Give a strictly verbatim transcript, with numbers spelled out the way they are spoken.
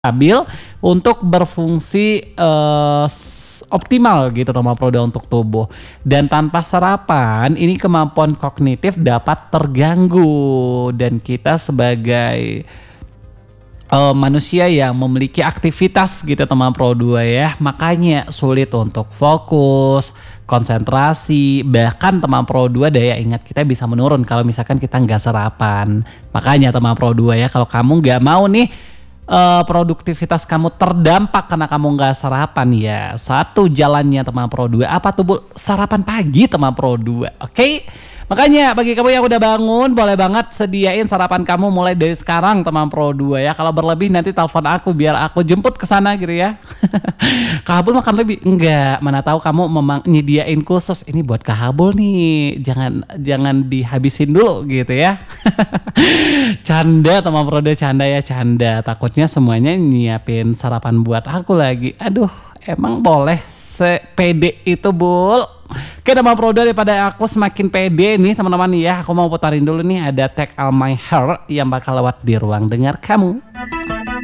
stabil untuk berfungsi uh, optimal gitu teman Proda untuk tubuh. Dan tanpa sarapan ini kemampuan kognitif dapat terganggu dan kita sebagai uh, manusia yang memiliki aktivitas gitu teman Pro dua ya, makanya sulit untuk fokus, konsentrasi, bahkan teman Pro dua daya ingat kita bisa menurun kalau misalkan kita nggak sarapan. Makanya teman Pro dua ya, kalau kamu nggak mau nih Uh, produktivitas kamu terdampak karena kamu nggak sarapan ya, satu jalannya teman Pro dua apa tuh Bu? Sarapan pagi teman Pro dua, oke? Okay? Makanya bagi kamu yang udah bangun boleh banget sediain sarapan kamu mulai dari sekarang teman Pro dua ya. Kalau berlebih nanti telepon aku biar aku jemput ke sana gitu ya. Kak Habul makan lebih? Enggak, mana tahu kamu memang nyediain khusus ini buat Kak Habul nih. Jangan jangan dihabisin dulu gitu ya. Canda teman Pro dua, canda ya canda. Takutnya semuanya nyiapin sarapan buat aku lagi. Aduh, emang boleh sepede itu Bul? Oke teman Pro dua, daripada aku semakin pede nih teman-teman ya, aku mau putarin dulu nih ada Take All My Heart yang bakal lewat di ruang dengar kamu.